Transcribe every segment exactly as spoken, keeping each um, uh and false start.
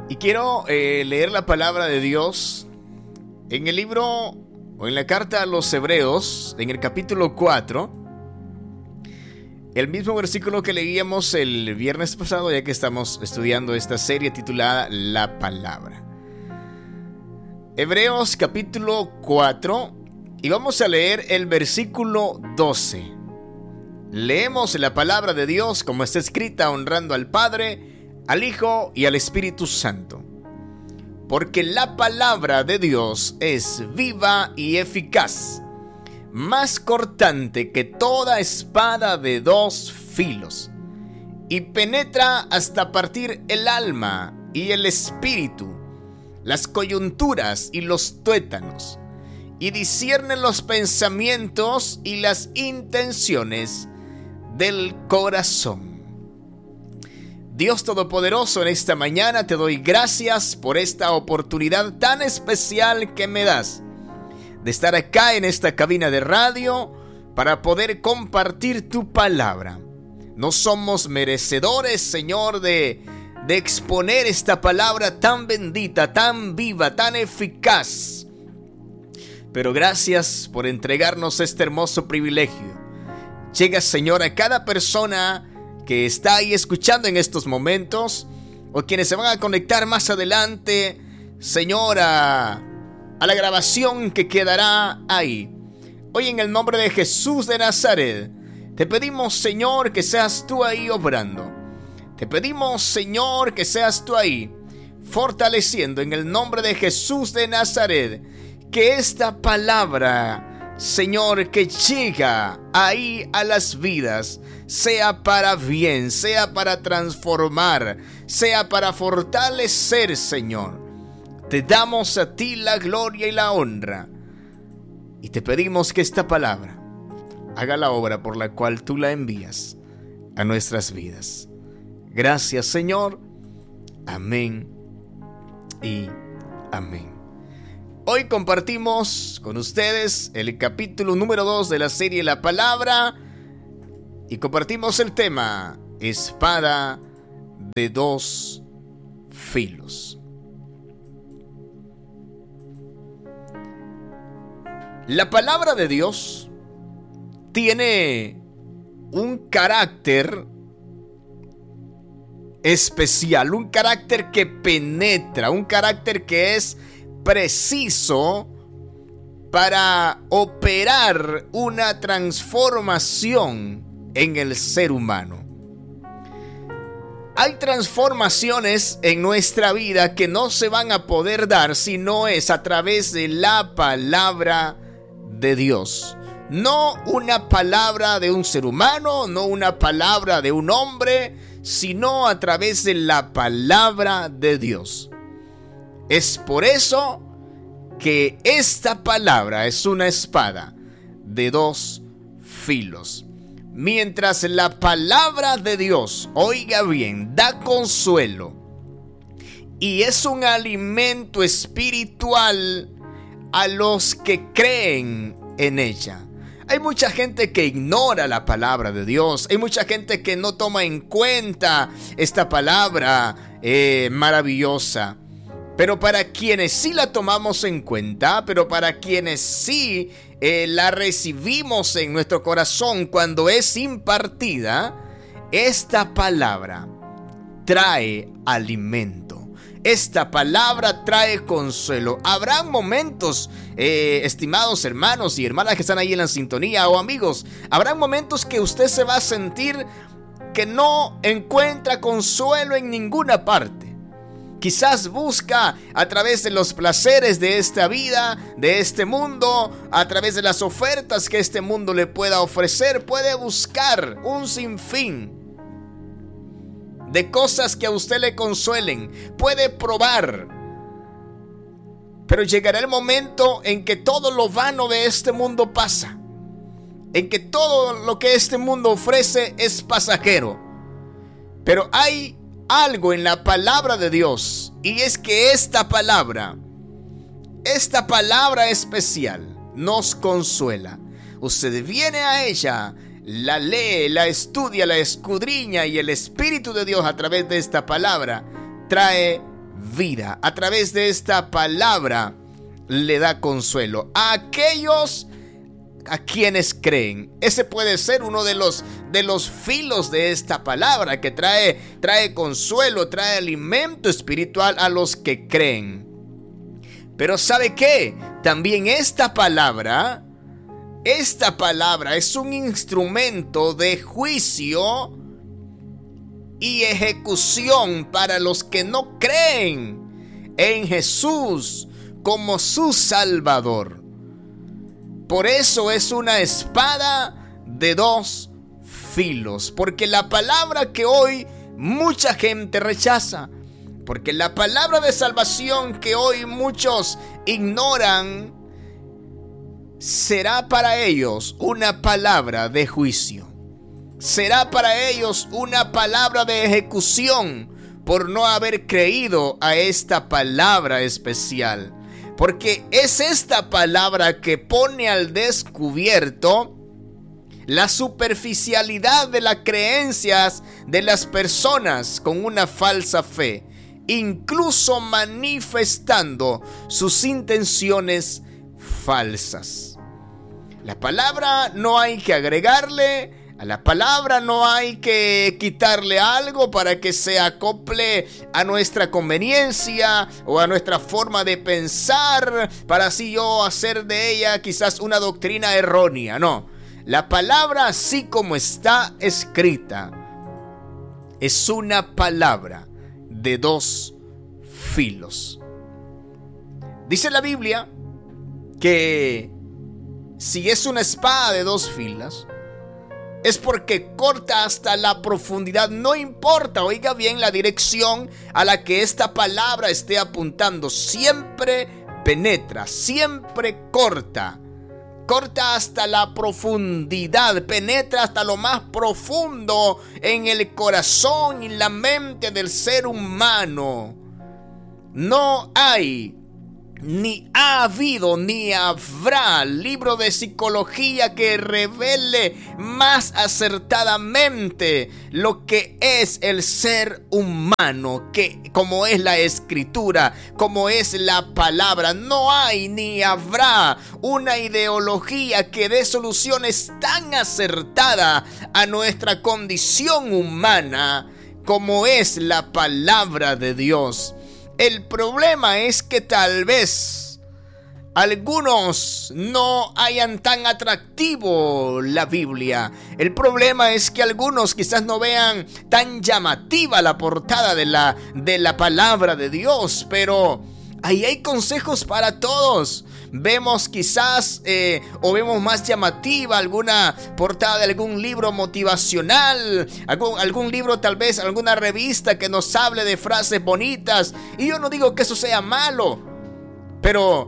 Y quiero eh, leer la palabra de Dios en el libro o en la carta a los Hebreos, en el capítulo cuatro. El mismo versículo que leíamos el viernes pasado, ya que estamos estudiando esta serie titulada La Palabra. Hebreos capítulo cuatro, y vamos a leer el versículo doce. Leemos la palabra de Dios como está escrita, honrando al Padre, al Hijo y al Espíritu Santo. Porque la palabra de Dios es viva y eficaz, más cortante que toda espada de dos filos, y penetra hasta partir el alma y el espíritu, las coyunturas y los tuétanos, y discierne los pensamientos y las intenciones del corazón. Dios Todopoderoso, en esta mañana te doy gracias por esta oportunidad tan especial que me das de estar acá en esta cabina de radio para poder compartir tu palabra. No somos merecedores, Señor, de, de exponer esta palabra tan bendita, tan viva, tan eficaz. Pero gracias por entregarnos este hermoso privilegio. Llega, Señor, a cada persona que está ahí escuchando en estos momentos, o quienes se van a conectar más adelante, Señor, a, a la grabación que quedará ahí. Hoy, en el nombre de Jesús de Nazaret, te pedimos, Señor, que seas tú ahí obrando. Te pedimos, Señor, que seas tú ahí fortaleciendo, en el nombre de Jesús de Nazaret, que esta palabra, Señor, que llega ahí a las vidas, sea para bien, sea para transformar, sea para fortalecer, Señor. Te damos a ti la gloria y la honra, y te pedimos que esta palabra haga la obra por la cual tú la envías a nuestras vidas. Gracias, Señor. Amén y amén. Hoy compartimos con ustedes el capítulo número dos de la serie La Palabra, y compartimos el tema Espada de dos filos. La palabra de Dios tiene un carácter especial, un carácter que penetra, un carácter que es preciso para operar una transformación en el ser humano. Hay transformaciones en nuestra vida que no se van a poder dar si no es a través de la palabra de Dios. No una palabra de un ser humano, no una palabra de un hombre, sino a través de la palabra de Dios. Es por eso que esta palabra es una espada de dos filos. Mientras la palabra de Dios, oiga bien, da consuelo y es un alimento espiritual a los que creen en ella. Hay mucha gente que ignora la palabra de Dios. Hay mucha gente que no toma en cuenta esta palabra eh, maravillosa. Pero para quienes sí la tomamos en cuenta, pero para quienes sí eh, la recibimos en nuestro corazón cuando es impartida, esta palabra trae alimento. Esta palabra trae consuelo. Habrán momentos, eh, estimados hermanos y hermanas que están ahí en la sintonía, o amigos, habrán momentos que usted se va a sentir que no encuentra consuelo en ninguna parte. Quizás busca a través de los placeres de esta vida, de este mundo, a través de las ofertas que este mundo le pueda ofrecer, puede buscar un sinfín de cosas que a usted le consuelen, puede probar. Pero llegará el momento en que todo lo vano de este mundo pasa, en que todo lo que este mundo ofrece es pasajero. Pero hay algo en la palabra de Dios, y es que esta palabra, esta palabra especial nos consuela. Usted viene a ella, la lee, la estudia, la escudriña, y el Espíritu de Dios a través de esta palabra trae vida. A través de esta palabra le da consuelo a aquellos a quienes creen. Ese puede ser uno de los, de los filos de esta palabra, que trae, trae consuelo, trae alimento espiritual a los que creen. Pero ¿sabe qué? También esta palabra, esta palabra es un instrumento de juicio y ejecución para los que no creen en Jesús como su Salvador. Por eso es una espada de dos filos, porque la palabra que hoy mucha gente rechaza, porque la palabra de salvación que hoy muchos ignoran, será para ellos una palabra de juicio. Será para ellos una palabra de ejecución por no haber creído a esta palabra especial. Porque es esta palabra que pone al descubierto la superficialidad de las creencias de las personas con una falsa fe, incluso manifestando sus intenciones falsas. La palabra no hay que agregarle, a la palabra no hay que quitarle algo para que se acople a nuestra conveniencia o a nuestra forma de pensar, para así yo hacer de ella quizás una doctrina errónea. No, la palabra así como está escrita es una palabra de dos filos. Dice la Biblia que si es una espada de dos filas, es porque corta hasta la profundidad. No importa, oiga bien, la dirección a la que esta palabra esté apuntando. Siempre penetra, siempre corta. Corta hasta la profundidad, penetra hasta lo más profundo en el corazón y la mente del ser humano. No hay, ni ha habido, ni habrá libro de psicología que revele más acertadamente lo que es el ser humano, que como es la escritura, como es la palabra. No hay ni habrá una ideología que dé soluciones tan acertadas a nuestra condición humana como es la palabra de Dios. El problema es que tal vez algunos no hayan tan atractivo la Biblia. El problema es que algunos quizás no vean tan llamativa la portada de la, de la palabra de Dios. Pero ahí hay consejos para todos. Vemos quizás eh, o vemos más llamativa alguna portada de algún libro motivacional, algún, algún libro, tal vez alguna revista que nos hable de frases bonitas. Y yo no digo que eso sea malo, pero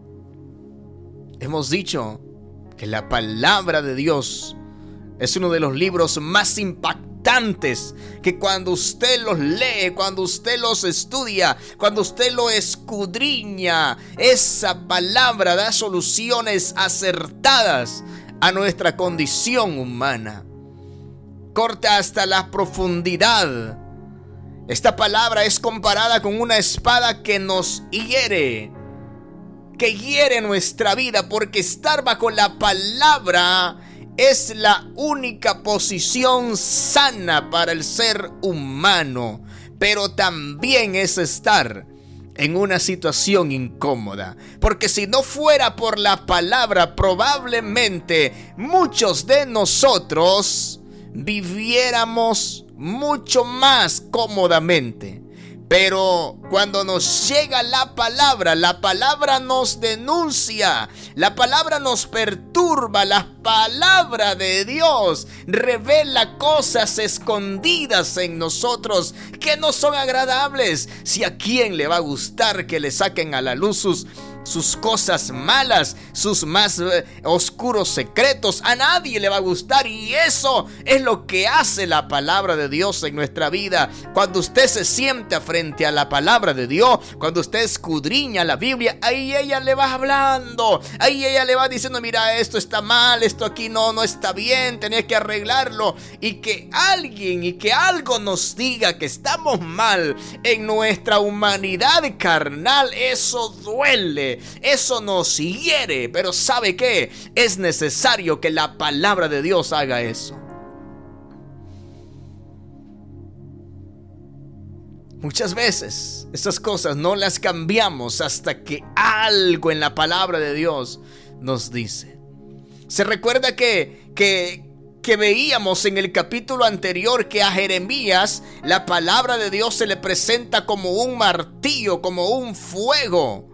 hemos dicho que la palabra de Dios es uno de los libros más impactantes, que cuando usted los lee, cuando usted los estudia, cuando usted lo escudriña, esa palabra da soluciones acertadas a nuestra condición humana. Corta hasta la profundidad. Esta palabra es comparada con una espada que nos hiere, que hiere nuestra vida, porque estar bajo la palabra es la única posición sana para el ser humano, pero también es estar en una situación incómoda, porque si no fuera por la palabra, probablemente muchos de nosotros viviéramos mucho más cómodamente. Pero cuando nos llega la palabra, la palabra nos denuncia, la palabra nos perturba, la palabra de Dios revela cosas escondidas en nosotros que no son agradables. Si a quién le va a gustar que le saquen a la luz sus, sus cosas malas, sus más eh, oscuros secretos. A nadie le va a gustar, y eso es lo que hace la palabra de Dios en nuestra vida. Cuando usted se sienta frente a la palabra de Dios, cuando usted escudriña la Biblia, ahí ella le va hablando, ahí ella le va diciendo: mira, esto está mal, esto aquí no, no está bien, tenés que arreglarlo. Y que alguien y que algo nos diga que estamos mal en nuestra humanidad carnal, eso duele, eso nos hiere. Pero ¿sabe qué? Es necesario que la palabra de Dios haga eso. Muchas veces estas cosas no las cambiamos hasta que algo en la palabra de Dios nos dice. Se recuerda que, que, que veíamos en el capítulo anterior que a Jeremías la palabra de Dios se le presenta como un martillo, como un fuego.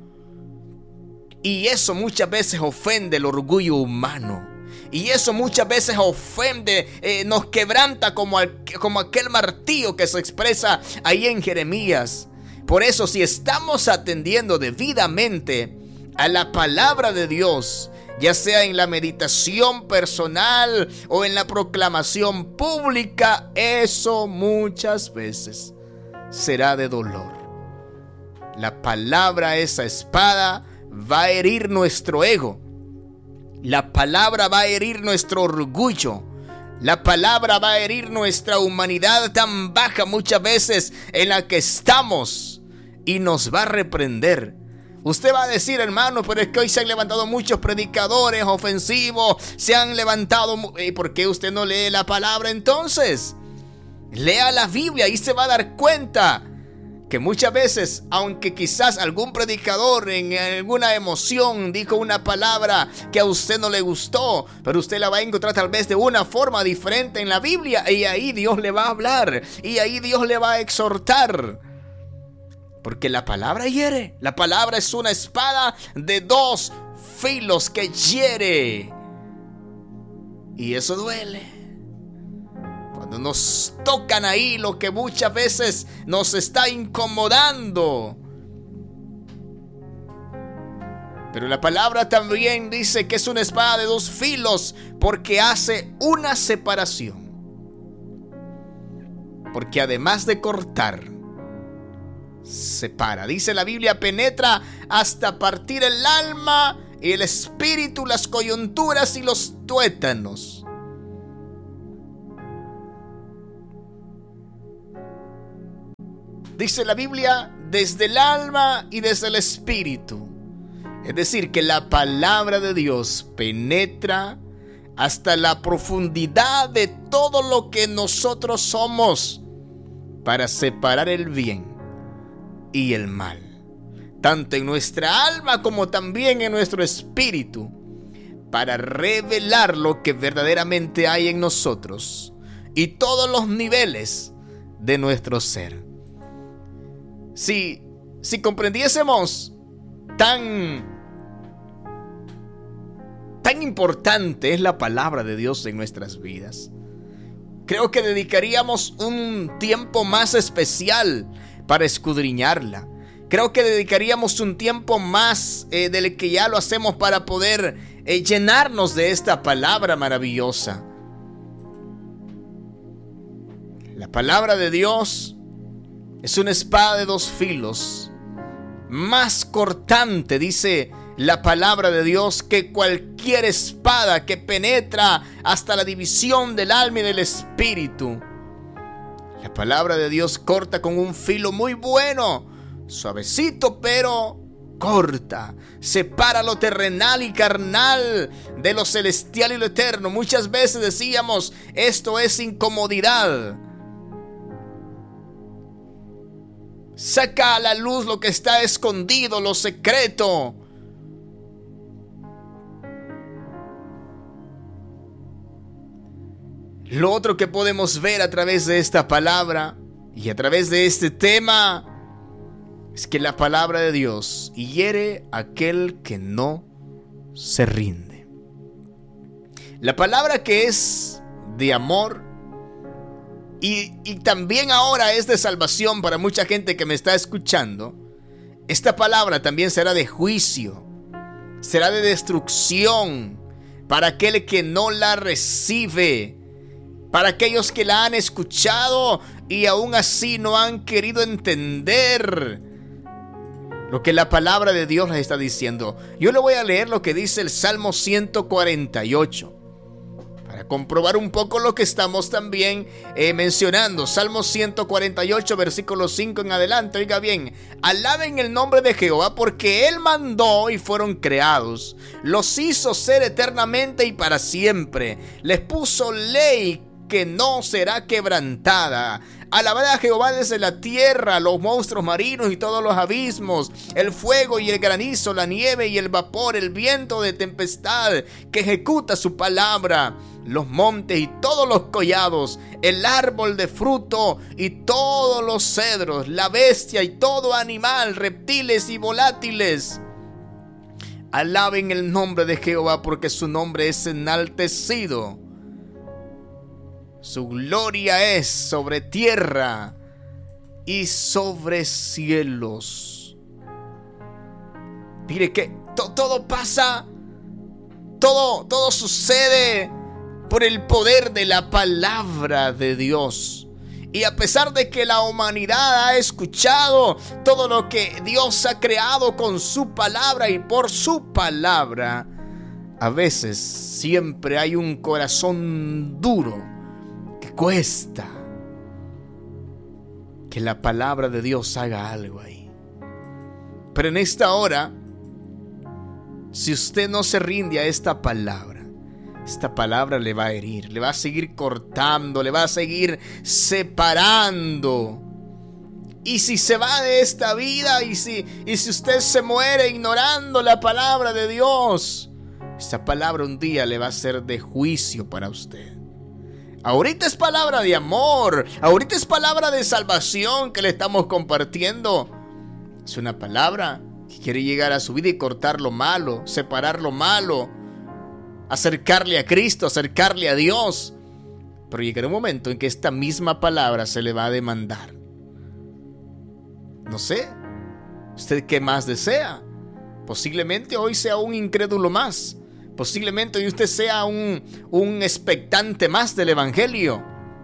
Y eso muchas veces ofende el orgullo humano. Y eso muchas veces ofende, eh, nos quebranta como, al, como aquel martillo que se expresa ahí en Jeremías. Por eso, si estamos atendiendo debidamente a la palabra de Dios, ya sea en la meditación personal o en la proclamación pública, eso muchas veces será de dolor. La palabra, esa espada, va a herir nuestro ego. La palabra va a herir nuestro orgullo. La palabra va a herir nuestra humanidad tan baja muchas veces en la que estamos, y nos va a reprender. Usted va a decir: hermano, pero es que hoy se han levantado muchos predicadores ofensivos, se han levantado. ¿Y por qué usted no lee la palabra entonces? Lea la Biblia y se va a dar cuenta que muchas veces, aunque quizás algún predicador en alguna emoción dijo una palabra que a usted no le gustó, pero usted la va a encontrar tal vez de una forma diferente en la Biblia, y ahí Dios le va a hablar, y ahí Dios le va a exhortar. Porque la palabra hiere. La palabra es una espada de dos filos que hiere. Y eso duele. Cuando nos tocan ahí lo que muchas veces nos está incomodando. Pero la palabra también dice que es una espada de dos filos, porque hace una separación. Porque además de cortar, separa. Dice la Biblia: penetra hasta partir el alma y el espíritu, las coyunturas y los tuétanos. Dice la Biblia: desde el alma y desde el espíritu. Es decir, que la palabra de Dios penetra hasta la profundidad de todo lo que nosotros somos, para separar el bien y el mal, tanto en nuestra alma como también en nuestro espíritu, para revelar lo que verdaderamente hay en nosotros y todos los niveles de nuestro ser. Si, si comprendiésemos tan, tan importante es la palabra de Dios en nuestras vidas, creo que dedicaríamos un tiempo más especial para escudriñarla. Creo que dedicaríamos un tiempo más eh, del que ya lo hacemos para poder eh, llenarnos de esta palabra maravillosa. La palabra de Dios es una espada de dos filos, más cortante, dice la palabra de Dios, que cualquier espada, que penetra hasta la división del alma y del espíritu. La palabra de Dios corta con un filo muy bueno, suavecito pero corta. Separa lo terrenal y carnal de lo celestial y lo eterno. Muchas veces decíamos: esto es incomodidad. Saca a la luz lo que está escondido, lo secreto. Lo otro que podemos ver a través de esta palabra y a través de este tema es que la palabra de Dios hiere a aquel que no se rinde. La palabra que es de amor y, y también ahora es de salvación para mucha gente que me está escuchando, esta palabra también será de juicio, será de destrucción para aquel que no la recibe, para aquellos que la han escuchado y aún así no han querido entender lo que la palabra de Dios les está diciendo. Yo le voy a leer lo que dice el Salmo ciento cuarenta y ocho para comprobar un poco lo que estamos también eh, mencionando. Salmo ciento cuarenta y ocho, versículo cinco en adelante. Oiga bien: alaben el nombre de Jehová, porque Él mandó y fueron creados. Los hizo ser eternamente y para siempre. Les puso ley que no será quebrantada. Alabad a Jehová desde la tierra, los monstruos marinos y todos los abismos, el fuego y el granizo, la nieve y el vapor, el viento de tempestad que ejecuta su palabra, los montes y todos los collados, el árbol de fruto y todos los cedros, la bestia y todo animal, reptiles y volátiles. Alaben el nombre de Jehová, porque su nombre es enaltecido. Su gloria es sobre tierra y sobre cielos. Mire que to- todo pasa, todo, todo sucede por el poder de la palabra de Dios. Y a pesar de que la humanidad ha escuchado todo lo que Dios ha creado con su palabra y por su palabra, a veces siempre hay un corazón duro. Cuesta que la palabra de Dios haga algo ahí. Pero en esta hora, si usted no se rinde a esta palabra, esta palabra le va a herir, le va a seguir cortando, le va a seguir separando. Y si se va de esta vida, y si, y si usted se muere ignorando la palabra de Dios, esta palabra un día le va a ser de juicio para usted. Ahorita es palabra de amor, ahorita es palabra de salvación que le estamos compartiendo. Es una palabra que quiere llegar a su vida y cortar lo malo, separar lo malo, acercarle a Cristo, acercarle a Dios. Pero llegará un momento en que esta misma palabra se le va a demandar. No sé, ¿usted qué más desea? Posiblemente hoy sea un incrédulo más. Posiblemente hoy usted sea un, un expectante más del evangelio.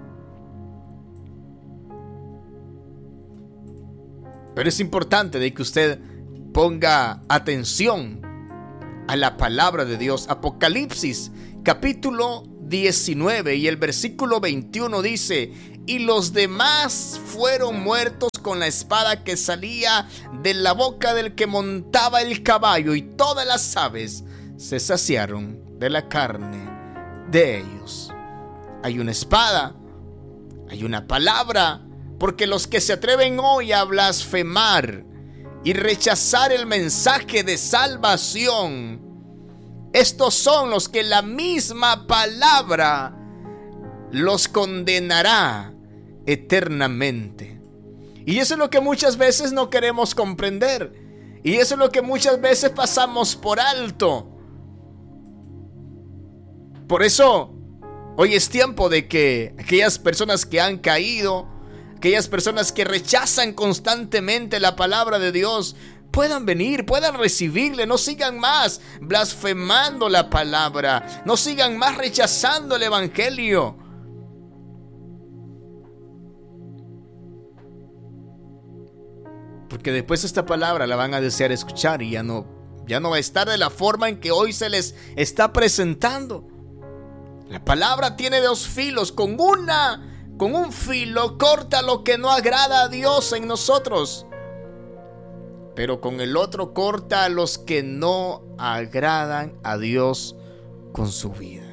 Pero es importante de que usted ponga atención a la palabra de Dios. Apocalipsis capítulo diecinueve y el versículo veintiuno dice: y los demás fueron muertos con la espada que salía de la boca del que montaba el caballo, y todas las aves se saciaron de la carne de ellos. Hay una espada, hay una palabra, porque los que se atreven hoy a blasfemar y rechazar el mensaje de salvación, estos son los que la misma palabra los condenará eternamente. Y eso es lo que muchas veces no queremos comprender, y eso es lo que muchas veces pasamos por alto. Por eso, hoy es tiempo de que aquellas personas que han caído, aquellas personas que rechazan constantemente la palabra de Dios, puedan venir, puedan recibirle. No sigan más blasfemando la palabra, no sigan más rechazando el evangelio. Porque después esta palabra la van a desear escuchar y ya no, ya no va a estar de la forma en que hoy se les está presentando. La palabra tiene dos filos. Con una, con un filo corta lo que no agrada a Dios en nosotros, pero con el otro corta a los que no agradan a Dios con su vida.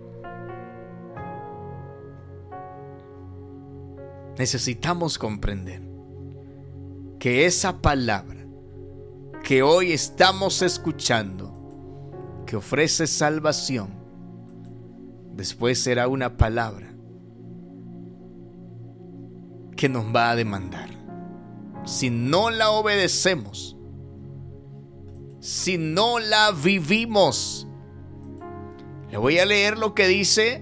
Necesitamos comprender que esa palabra que hoy estamos escuchando, que ofrece salvación, después será una palabra que nos va a demandar. Si no la obedecemos, si no la vivimos. Le voy a leer lo que dice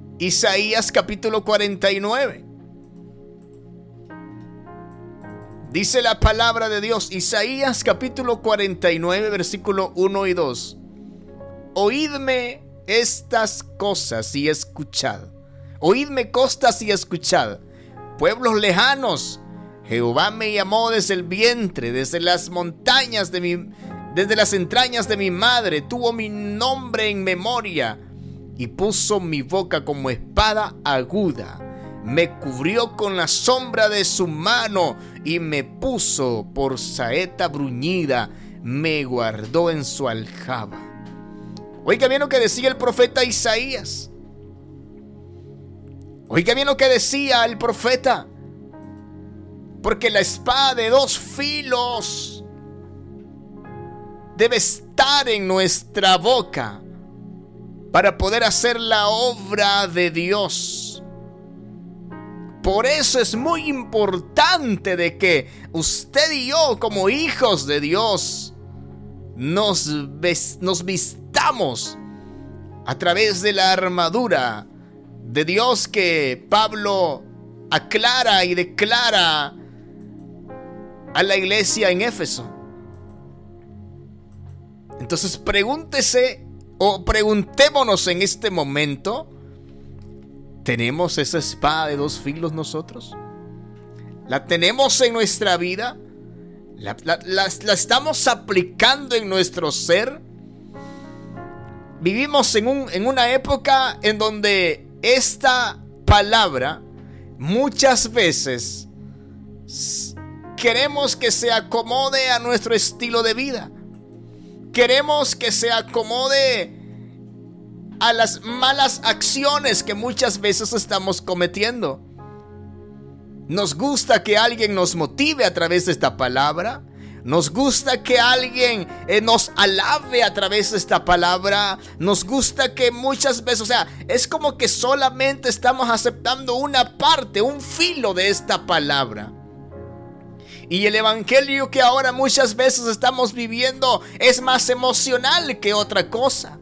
Isaías capítulo cuarenta y nueve. Dice la palabra de Dios, Isaías capítulo cuarenta y nueve, versículo uno y dos. Oídme estas cosas y escuchad. Oídme costas y escuchad. Pueblos lejanos, Jehová me llamó desde el vientre, desde las montañas de mi, desde las entrañas de mi madre, tuvo mi nombre en memoria y puso mi boca como espada aguda. Me cubrió con la sombra de su mano y me puso por saeta bruñida, me guardó en su aljaba. Oiga bien lo que decía el profeta Isaías. Oiga bien lo que decía el profeta. Porque la espada de dos filos debe estar en nuestra boca para poder hacer la obra de Dios. Por eso es muy importante de que usted y yo, como hijos de Dios, nos, ves, nos vistamos a través de la armadura de Dios que Pablo aclara y declara a la iglesia en Éfeso. Entonces pregúntese o preguntémonos en este momento: ¿tenemos esa espada de dos filos nosotros? ¿La tenemos en nuestra vida? ¿La, la, la, la estamos aplicando en nuestro ser? Vivimos en, un, en una época en donde esta palabra muchas veces queremos que se acomode a nuestro estilo de vida. Queremos que se acomode a las malas acciones que muchas veces estamos cometiendo. Nos gusta que alguien nos motive a través de esta palabra. Nos gusta que alguien eh, nos alabe a través de esta palabra. Nos gusta que muchas veces, o sea, es como que solamente estamos aceptando una parte, un filo de esta palabra. Y el evangelio que ahora muchas veces estamos viviendo es más emocional que otra cosa.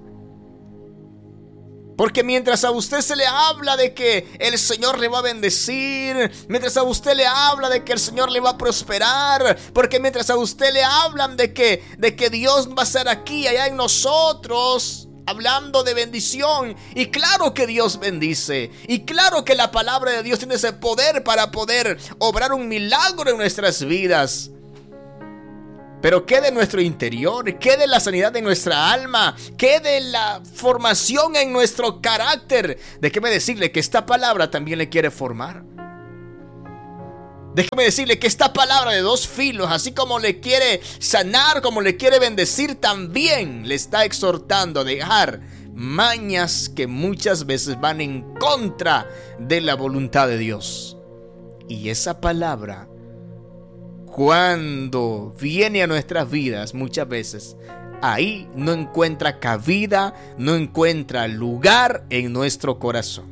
Porque mientras a usted se le habla de que el Señor le va a bendecir, mientras a usted le habla de que el Señor le va a prosperar, porque mientras a usted le hablan de que, de que Dios va a estar aquí, allá en nosotros, hablando de bendición, y claro que Dios bendice, y claro que la palabra de Dios tiene ese poder para poder obrar un milagro en nuestras vidas. Pero ¿qué de nuestro interior? ¿Qué de la sanidad de nuestra alma? ¿Qué de la formación en nuestro carácter? Déjeme decirle que esta palabra también le quiere formar. Déjeme decirle que esta palabra de dos filos, así como le quiere sanar, como le quiere bendecir, también le está exhortando a dejar mañas que muchas veces van en contra de la voluntad de Dios. Y esa palabra, cuando viene a nuestras vidas, muchas veces ahí no encuentra cabida, no encuentra lugar en nuestro corazón.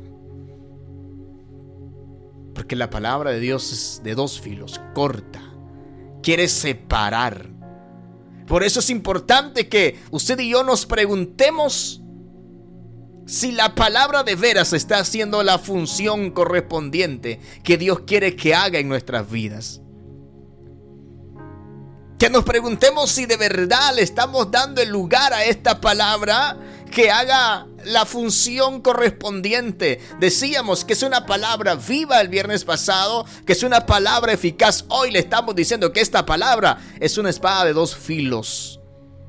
Porque la palabra de Dios es de dos filos, corta, quiere separar. Por eso es importante que usted y yo nos preguntemos si la palabra de veras está haciendo la función correspondiente que Dios quiere que haga en nuestras vidas. Que nos preguntemos si de verdad le estamos dando el lugar a esta palabra que haga la función correspondiente. Decíamos que es una palabra viva el viernes pasado, que es una palabra eficaz. Hoy le estamos diciendo que esta palabra es una espada de dos filos.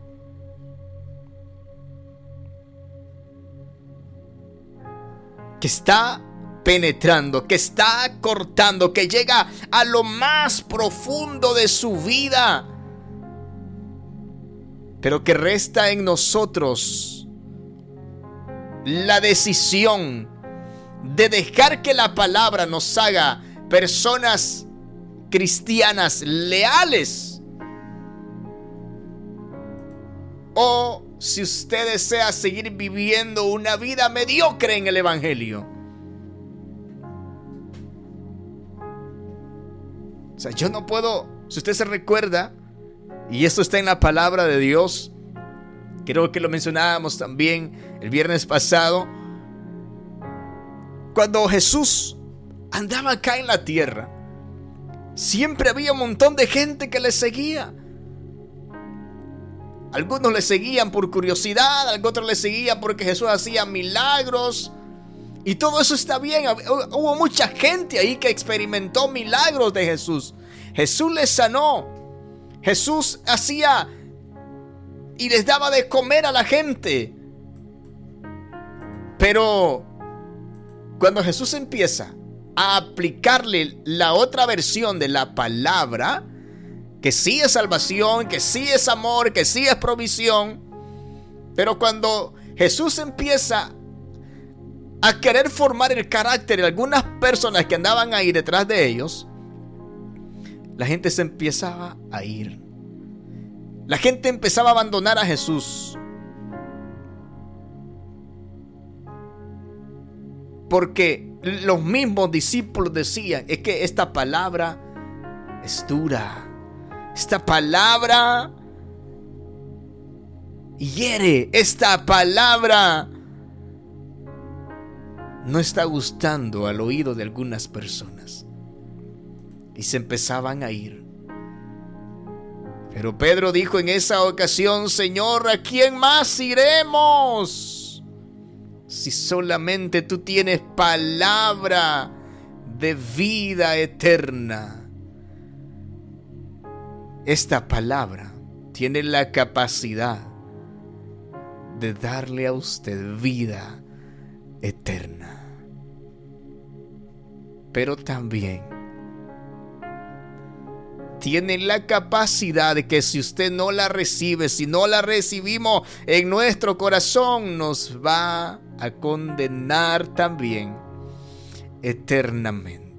Que está penetrando, que está cortando, que llega a lo más profundo de su vida. Pero que resta en nosotros la decisión de dejar que la palabra nos haga personas cristianas leales, o si usted desea seguir viviendo una vida mediocre en el evangelio. O sea, yo no puedo, si usted se recuerda, y esto está en la palabra de Dios, creo que lo mencionábamos también el viernes pasado, cuando Jesús andaba acá en la tierra, siempre había un montón de gente que le seguía. Algunos le seguían por curiosidad, otros le seguían porque Jesús hacía milagros. Y todo eso está bien. Hubo mucha gente ahí que experimentó milagros de Jesús. Jesús les sanó. Jesús hacía y les daba de comer a la gente. Pero cuando Jesús empieza a aplicarle la otra versión de la palabra, que sí es salvación, que sí es amor, que sí es provisión, pero cuando Jesús empieza a querer formar el carácter de algunas personas que andaban ahí detrás de ellos, la gente se empezaba a ir. La gente empezaba a abandonar a Jesús. Porque los mismos discípulos decían, es que esta palabra es dura. Esta palabra hiere. Esta palabra no está gustando al oído de algunas personas. Y se empezaban a ir. Pero Pedro dijo en esa ocasión, Señor, ¿a quién más iremos? Si solamente tú tienes palabra de vida eterna. Esta palabra tiene la capacidad de darle a usted vida eterna. Pero también tiene la capacidad de que si usted no la recibe, si no la recibimos en nuestro corazón, nos va a condenar también eternamente.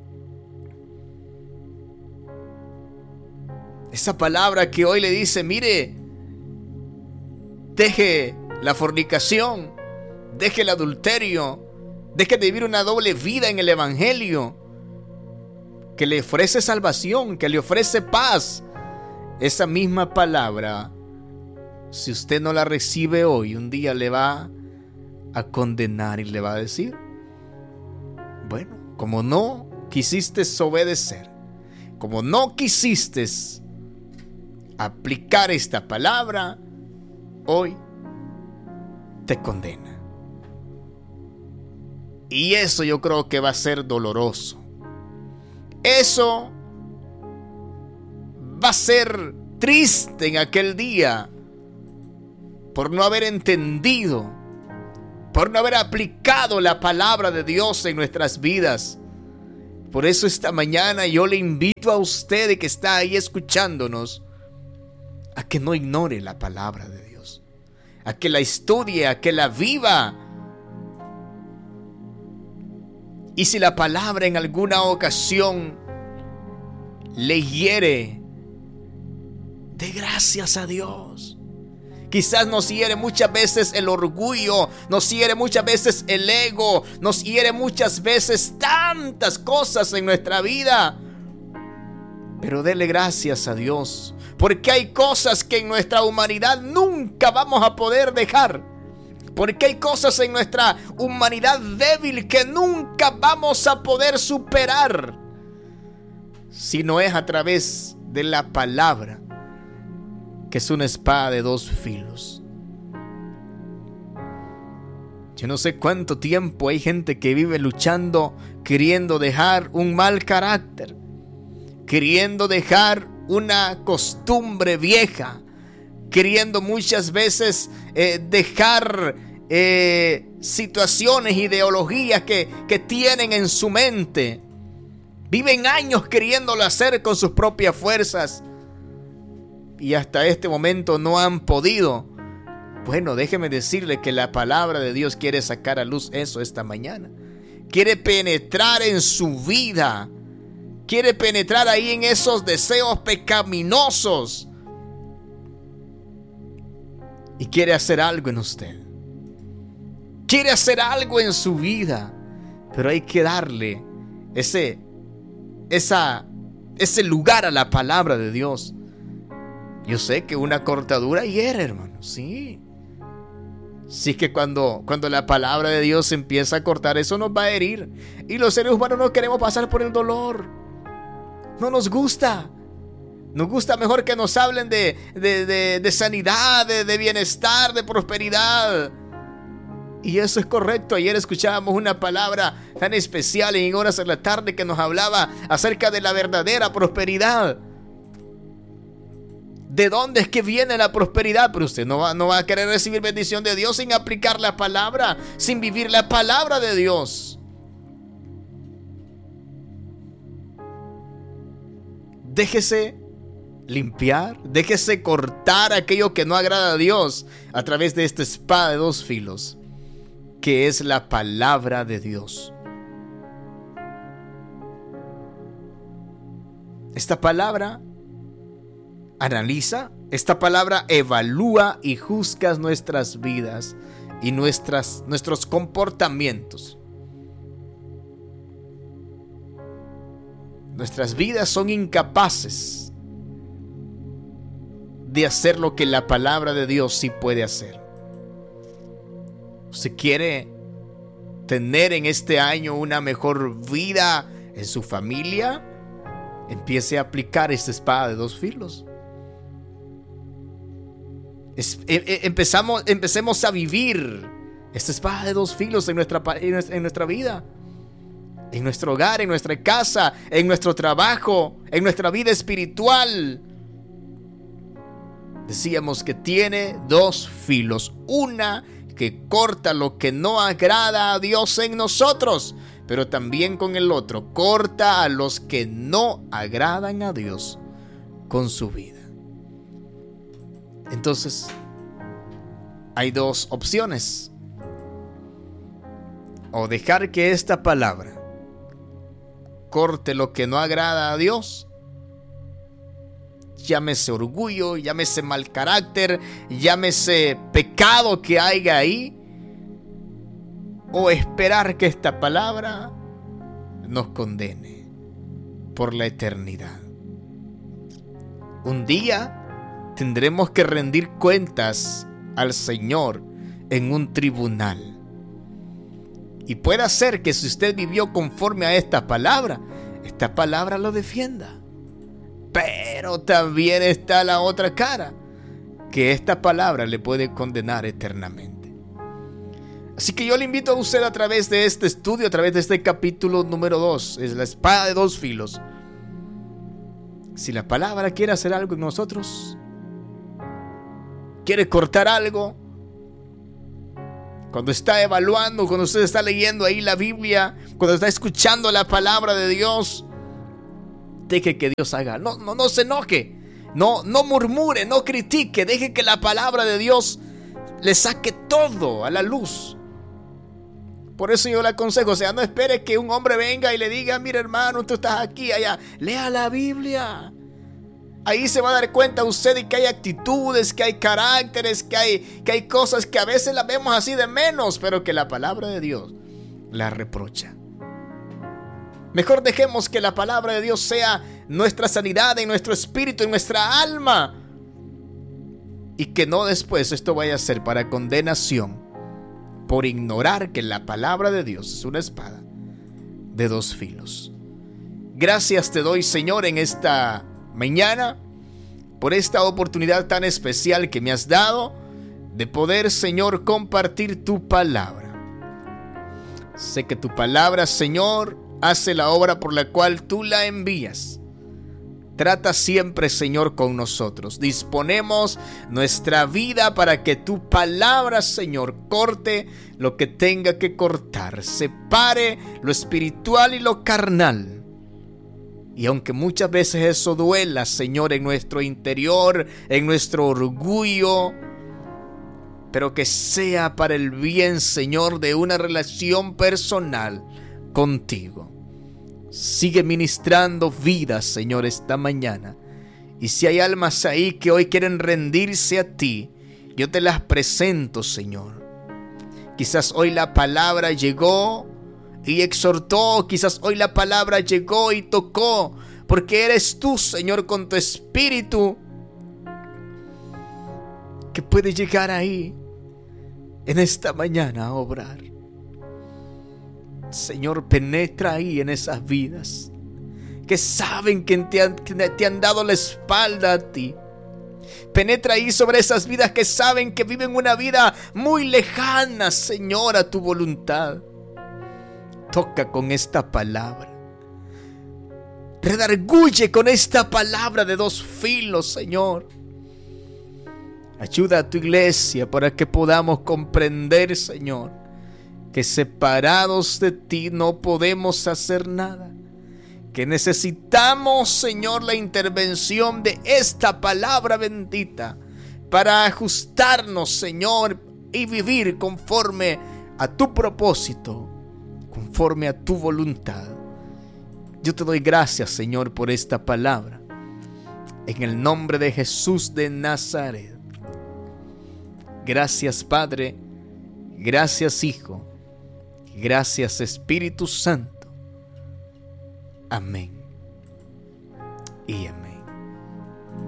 Esa palabra que hoy le dice, mire, deje la fornicación, deje el adulterio, deje de vivir una doble vida en el evangelio, que le ofrece salvación, que le ofrece paz. Esa misma palabra, si usted no la recibe hoy, un día le va a condenar y le va a decir, bueno, como no quisiste obedecer, como no quisiste aplicar esta palabra, hoy te condena. Y eso yo creo que va a ser doloroso. Eso va a ser triste en aquel día por no haber entendido, por no haber aplicado la palabra de Dios en nuestras vidas. Por eso esta mañana yo le invito a usted que está ahí escuchándonos a que no ignore la palabra de Dios, a que la estudie, a que la viva. Y si la palabra en alguna ocasión le hiere, dé gracias a Dios. Quizás nos hiere muchas veces el orgullo, nos hiere muchas veces el ego, nos hiere muchas veces tantas cosas en nuestra vida. Pero dele gracias a Dios, porque hay cosas que en nuestra humanidad nunca vamos a poder dejar. Porque hay cosas en nuestra humanidad débil que nunca vamos a poder superar, si no es a través de la palabra, que es una espada de dos filos. Yo no sé cuánto tiempo hay gente que vive luchando, queriendo dejar un mal carácter, queriendo dejar una costumbre vieja, queriendo muchas veces eh, dejar eh, situaciones, ideologías que, que tienen en su mente. Viven años queriéndolo hacer con sus propias fuerzas y hasta este momento no han podido. Bueno, déjeme decirle que la palabra de Dios quiere sacar a luz eso esta mañana. Quiere penetrar en su vida. Quiere penetrar ahí en esos deseos pecaminosos. Y quiere hacer algo en usted. Quiere hacer algo en su vida. Pero hay que darle ese, esa, ese lugar a la palabra de Dios. Yo sé que una cortadura hiere, hermano. Sí. Sí, es que cuando, cuando la palabra de Dios empieza a cortar, eso nos va a herir. Y los seres humanos no queremos pasar por el dolor. No nos gusta. Nos gusta mejor que nos hablen de, de, de, de sanidad, de, de bienestar, de prosperidad. Y eso es correcto. Ayer escuchábamos una palabra tan especial en horas de la tarde que nos hablaba acerca de la verdadera prosperidad. ¿De dónde es que viene la prosperidad? Pero usted no va, no va a querer recibir bendición de Dios sin aplicar la palabra, sin vivir la palabra de Dios. Déjese limpiar, déjese cortar aquello que no agrada a Dios a través de esta espada de dos filos, que es la palabra de Dios. Esta palabra analiza, esta palabra evalúa y juzga nuestras vidas y nuestras, nuestros comportamientos. Nuestras vidas son incapaces de hacer lo que la palabra de Dios sí puede hacer. ¿Usted quiere tener en este año una mejor vida en su familia? Empiece a aplicar esta espada de dos filos. Es, eh, empezamos, empecemos a vivir esta espada de dos filos en nuestra, en nuestra vida, en nuestro hogar, en nuestra casa, en nuestro trabajo, en nuestra vida espiritual. Decíamos que tiene dos filos. Una que corta lo que no agrada a Dios en nosotros, pero también con el otro corta a los que no agradan a Dios con su vida. Entonces, hay dos opciones: o dejar que esta palabra corte lo que no agrada a Dios, llámese orgullo, llámese mal carácter, llámese pecado que haya ahí, o esperar que esta palabra nos condene por la eternidad. Un día tendremos que rendir cuentas al Señor en un tribunal. Y puede ser que si usted vivió conforme a esta palabra, esta palabra lo defienda. Pero también está la otra cara, que esta palabra le puede condenar eternamente. Así que yo le invito a usted a través de este estudio, a través de este capítulo número dos, es la espada de dos filos. Si la palabra quiere hacer algo en nosotros, quiere cortar algo, cuando está evaluando, cuando usted está leyendo ahí la Biblia, cuando está escuchando la palabra de Dios, deje que Dios haga. No, no, no se enoje, no, no murmure, no critique. Deje que la palabra de Dios le saque todo a la luz. Por eso yo le aconsejo, o sea, no espere que un hombre venga y le diga: mira, hermano, tú estás aquí, allá. Lea la Biblia. Ahí se va a dar cuenta usted de que hay actitudes, que hay caracteres, que hay, que hay cosas que a veces las vemos así de menos, pero que la palabra de Dios la reprocha. Mejor dejemos que la palabra de Dios sea nuestra sanidad en nuestro espíritu, en nuestra alma, y que no después esto vaya a ser para condenación por ignorar que la palabra de Dios es una espada de dos filos. Gracias te doy, Señor, en esta mañana por esta oportunidad tan especial que me has dado de poder, Señor, compartir tu palabra. Sé que tu palabra, Señor, hace la obra por la cual tú la envías. Trata siempre, Señor, con nosotros. Disponemos nuestra vida para que tu palabra, Señor, corte lo que tenga que cortar, separe lo espiritual y lo carnal. Y aunque muchas veces eso duela, Señor, en nuestro interior, en nuestro orgullo, pero que sea para el bien, Señor, de una relación personal contigo. Sigue ministrando vidas, Señor, esta mañana. Y si hay almas ahí que hoy quieren rendirse a ti, yo te las presento, Señor. Quizás hoy la palabra llegó y exhortó, quizás hoy la palabra llegó y tocó, porque eres tú, Señor, con tu espíritu, que puede llegar ahí en esta mañana a obrar. Señor, penetra ahí en esas vidas que saben que te han, que te han dado la espalda a ti. Penetra ahí sobre esas vidas que saben que viven una vida muy lejana, Señor, a tu voluntad. Toca con esta palabra. Redarguye con esta palabra de dos filos, Señor. Ayuda a tu iglesia para que podamos comprender, Señor, que separados de ti no podemos hacer nada. Que necesitamos, Señor, la intervención de esta palabra bendita para ajustarnos, Señor, y vivir conforme a tu propósito, conforme a tu voluntad. Yo te doy gracias, Señor, por esta palabra. En el nombre de Jesús de Nazaret. Gracias, Padre. Gracias, Hijo. Gracias, Espíritu Santo. Amén y amén.